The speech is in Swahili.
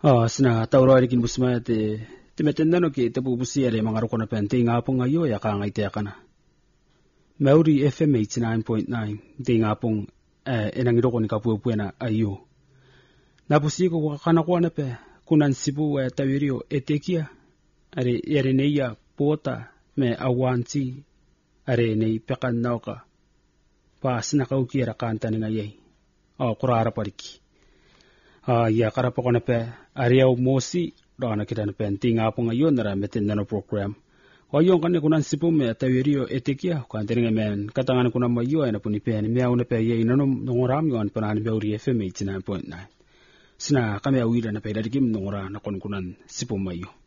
Sina tauro kin busma te metendano ki te bubusi ale mga roko na pente nga pong ayo ya ka ngai te kana. Mauri FM 89.9 te nga pong enang roko ni kapu na ayo. Na busi ko kana ko na pe kunan sibu tawirio etekia are yare neia pota me awanti are nei pekan nauka pa sina kau kira kanta ni ngai kurara pariki ya karapa kona pe ariau mosi dona kita na penti ngapong ayon na metin na program wayon kan kunan sipu me tawirio etekia kan teringa men katangan kuna mayo na puni pe me una pe ye inanom ngoram yon panan Mauri FM 89.9 sina kami awira na pe dadikim ngora na kunan sipu mayo